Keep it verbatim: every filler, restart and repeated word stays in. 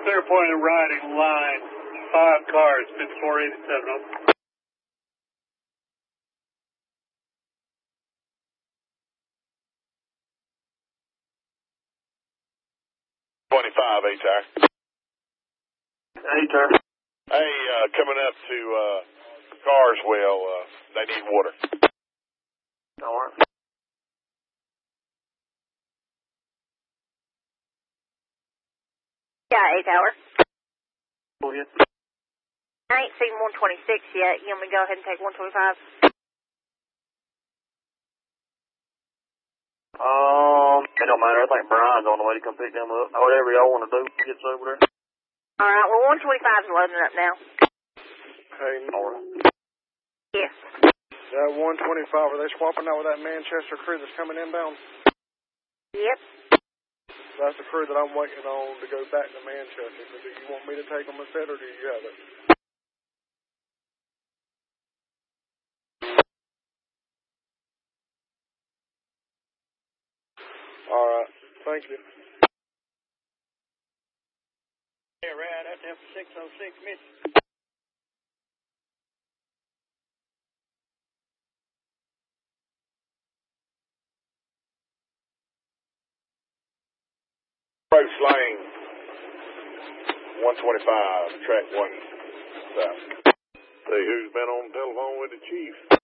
clear point of riding line, five cars, fifty-four eighty-seven. twenty-five, H-R. H-R. Hey, uh, coming up to uh, Carswell, uh, they need water. All right. Yeah, eight hour. Go ahead. I ain't seen one twenty-six yet. You want me to go ahead and take one twenty-five? Um, it don't matter. I think Brian's on the way to come pick them up. Whatever y'all want to do, gets over there. All right, well, one twenty-five's loading up now. Hey, Nora. Yes. That one twenty-five, are they swapping out with that Manchester crew that's coming inbound? Yep. That's the crew that I'm waiting on to go back to Manchester. So do you want me to take them instead, or do you have it? All right. Thank you. Hey, Rad, that's F six oh six, Mitch. Approach lane one twenty-five, track one south. Say, who's been on the telephone with the chief?